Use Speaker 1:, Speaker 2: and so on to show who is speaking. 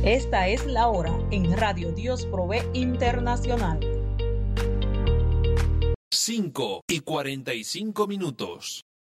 Speaker 1: Esta es la hora en Radio Dios Provee Internacional.
Speaker 2: 5:45.